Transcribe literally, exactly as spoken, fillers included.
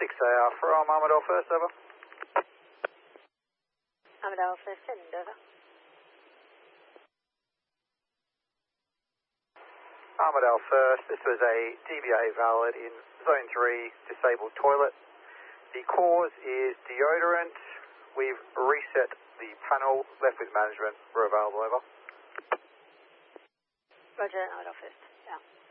six A R from Armadale First, over. Armadale First, send over. Armadale First, this was a D B A valid in Zone three, disabled toilet. The cause is deodorant. We've reset the panel, left with management. We're available, over. Roger, Armadale First, yeah.